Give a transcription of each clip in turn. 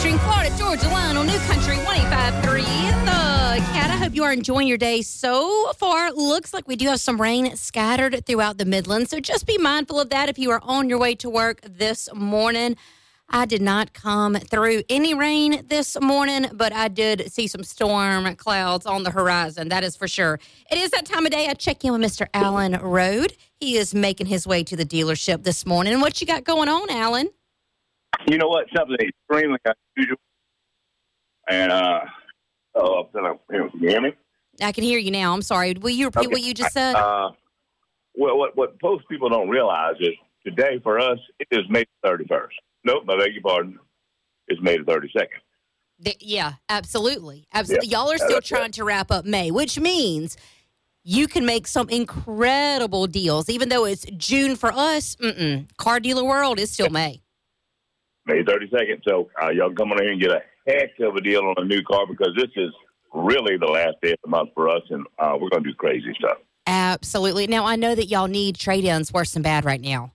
featuring Florida Georgia Line on New Country 105.3. The Cat. I hope you are enjoying your day so far. Looks like we do have some rain scattered throughout the Midlands, so just be mindful of that if you are on your way to work this morning. I did not come through any rain this morning, but I did see some storm clouds on the horizon. That is for sure. It is that time of day. I check in with Mr. Alan Road. He is making his way to the dealership this morning. What you got going on, Alan? You know what? Something extremely unusual. And, can you hear me? I can hear you now. I'm sorry. Will you repeat what you just said? Well, what most people don't realize is today for us, it is May 31st. Nope, I beg your pardon. It's May the 32nd. Yeah, absolutely. Absolutely. Yeah, y'all are still trying to wrap up May, which means you can make some incredible deals. Even though it's June for us, car dealer world is still May. May 32nd. So y'all come on in here and get a heck of a deal on a new car because this is really the last day of the month for us, and we're going to do crazy stuff. Absolutely. Now, I know that y'all need trade-ins worse than bad right now.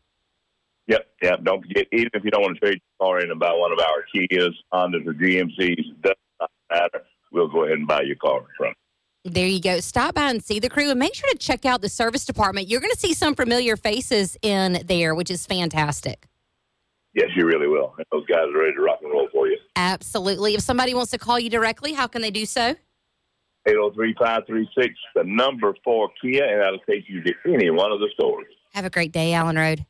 Yep. Don't forget, even if you don't want to trade your car in and buy one of our Kias, Hondas, or GMCs, doesn't matter. We'll go ahead and buy your car from you. There you go. Stop by and see the crew, and make sure to check out the service department. You're going to see some familiar faces in there, which is fantastic. Yes, you really will. And those guys are ready to rock and roll for you. Absolutely. If somebody wants to call you directly, how can they do so? 803-536, the number 4 Kia, and that'll take you to any one of the stores. Have a great day, Alan Road.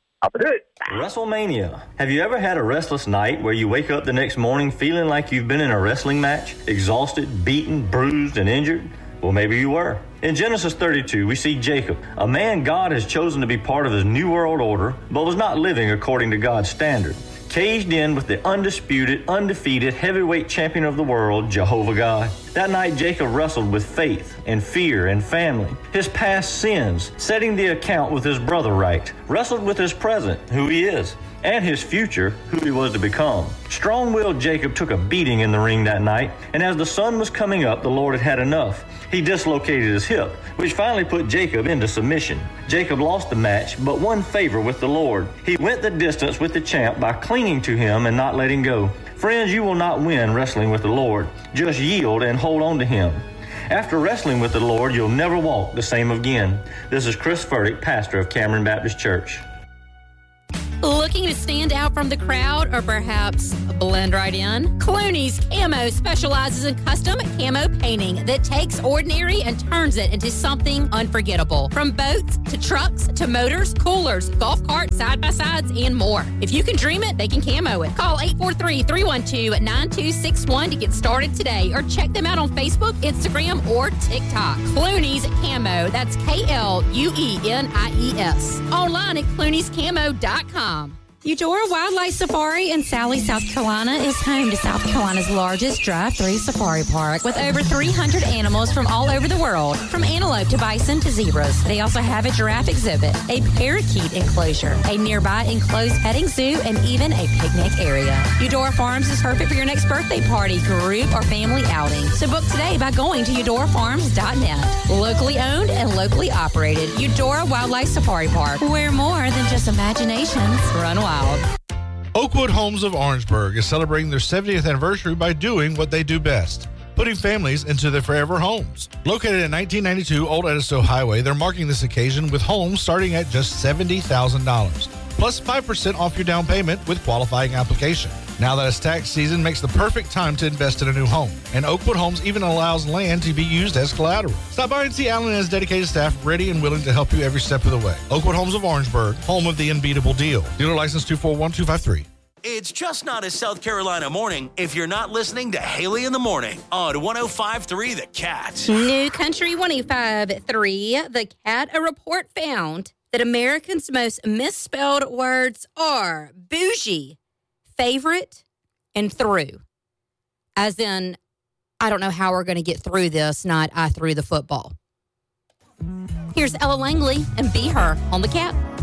WrestleMania. Have you ever had a restless night where you wake up the next morning feeling like you've been in a wrestling match, exhausted, beaten, bruised, and injured? Well, maybe you were. In Genesis 32, we see Jacob, a man God has chosen to be part of his new world order, but was not living according to God's standard. Caged in with the undisputed, undefeated heavyweight champion of the world, Jehovah God. That night, Jacob wrestled with faith and fear and family, his past sins, setting the account with his brother right, wrestled with his present, who he is, and his future, who he was to become. Strong-willed Jacob took a beating in the ring that night, and as the sun was coming up, the Lord had had enough. He dislocated his hip, which finally put Jacob into submission. Jacob lost the match, but won favor with the Lord. He went the distance with the champ by clinging to him and not letting go. Friends, you will not win wrestling with the Lord. Just yield and hold on to him. After wrestling with the Lord, you'll never walk the same again. This is Chris Furtick, pastor of Cameron Baptist Church. Looking to stand out from the crowd or perhaps blend right in? Clooney's Camo specializes in custom camo painting that takes ordinary and turns it into something unforgettable. From boats to trucks to motors, coolers, golf carts, side-by-sides, and more. If you can dream it, they can camo it. Call 843-312-9261 to get started today or check them out on Facebook, Instagram, or TikTok. Clooney's Camo. That's K-L-U-E-N-I-E-S. Online at clooneyscamo.com. Eudora Wildlife Safari in Sally, South Carolina is home to South Carolina's largest drive-through safari park with over 300 animals from all over the world, from antelope to bison to zebras. They also have a giraffe exhibit, a parakeet enclosure, a nearby enclosed petting zoo, and even a picnic area. Eudora Farms is perfect for your next birthday party, group, or family outing. So book today by going to eudorafarms.net. Locally owned and locally operated, Eudora Wildlife Safari Park, where more than just imaginations run wild. Oakwood Homes of Orangeburg is celebrating their 70th anniversary by doing what they do best, putting families into their forever homes. Located at 1992 Old Edisto Highway, they're marking this occasion with homes starting at just $70,000, plus 5% off your down payment with qualifying application. Now that it's tax season makes the perfect time to invest in a new home. And Oakwood Homes even allows land to be used as collateral. Stop by and see Alan and his dedicated staff ready and willing to help you every step of the way. Oakwood Homes of Orangeburg, home of the unbeatable deal. Dealer license 241253. It's just not a South Carolina morning if you're not listening to Haley in the Morning on 105.3 The Cat. New Country 105.3 The Cat. A report found that Americans' most misspelled words are bougie, favorite, and through. As in, I don't know how we're going to get through this, not I threw the football. Here's Ella Langley and Be Her on The Cat.